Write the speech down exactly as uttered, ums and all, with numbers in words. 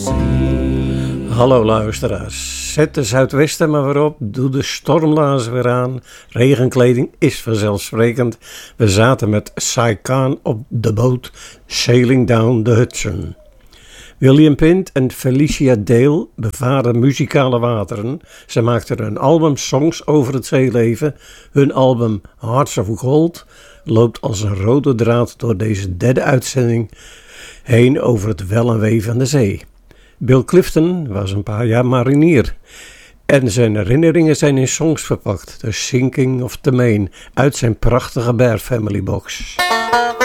Hallo luisteraars, zet de zuidwesten maar weer op, doe de stormlazen weer aan, regenkleding is vanzelfsprekend. We zaten met Cy Kahn op de boot Sailing Down the Hudson. William Pint en Felicia Dale bevaren muzikale wateren. Ze maakten een album Songs over het zeeleven. Hun album Hearts of Gold loopt als een rode draad door deze derde uitzending heen over het wel en wee van de zee. Bill Clifton was een paar jaar marinier en zijn herinneringen zijn in songs verpakt. The Sinking of the Main uit zijn prachtige Bear Family box.